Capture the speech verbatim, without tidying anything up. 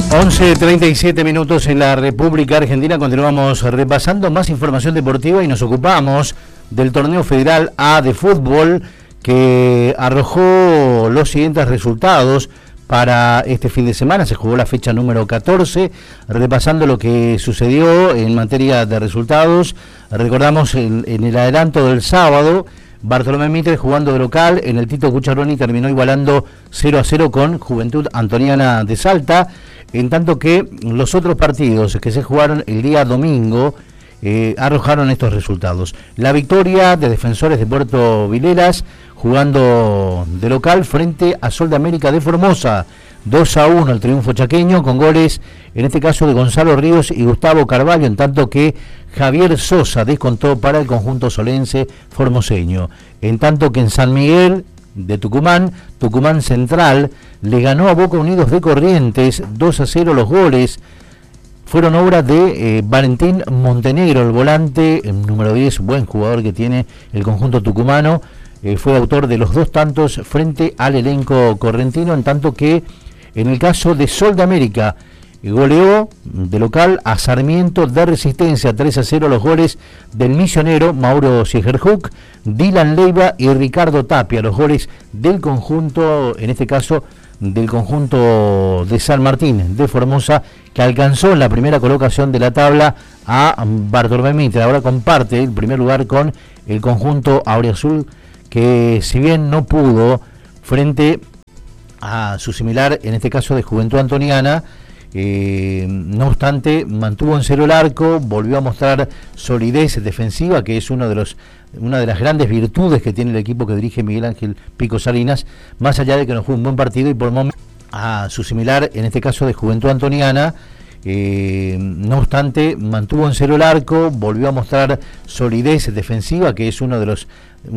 once treinta y siete minutos en la República Argentina. Continuamos repasando más información deportiva y nos ocupamos del torneo federal A de fútbol, que arrojó los siguientes resultados para este fin de semana. Se jugó la fecha número catorce, repasando lo que sucedió en materia de resultados. Recordamos en, en el adelanto del sábado, Bartolomé Mitre jugando de local en el Tito Cucharoni terminó igualando cero a cero con Juventud Antoniana de Salta, en tanto que los otros partidos que se jugaron el día domingo eh, arrojaron estos resultados. La victoria de Defensores de Puerto Vilelas jugando de local frente a Sol de América de Formosa, dos a uno el triunfo chaqueño, con goles en este caso de Gonzalo Ríos y Gustavo Carvalho, en tanto que Javier Sosa descontó para el conjunto solense formoseño. En tanto que en San Miguel de Tucumán, Tucumán Central le ganó a Boca Unidos de Corrientes dos a cero. Los goles fueron obra de eh, Valentín Montenegro, el volante, el número diez, buen jugador que tiene el conjunto tucumano. Eh, fue autor de los dos tantos frente al elenco correntino, en tanto que en el caso de Sol de América eh, goleó de local a Sarmiento de Resistencia tres a cero. Los goles del misionero Mauro Siegerhook, Dylan Leiva y Ricardo Tapia. Los goles del conjunto, en este caso del conjunto de San Martín de Formosa, que alcanzó en la primera colocación de la tabla a Bartolomé Mitre. Ahora comparte el primer lugar con el conjunto auriazul, que si bien no pudo frente a su similar, en este caso de Juventud Antoniana, eh, no obstante mantuvo en cero el arco, volvió a mostrar solidez defensiva, que es uno de los una de las grandes virtudes que tiene el equipo que dirige Miguel Ángel Pico Salinas, más allá de que no fue un buen partido y por momentos a su similar, en este caso de Juventud Antoniana, eh, no obstante mantuvo en cero el arco, volvió a mostrar solidez defensiva, que es uno de los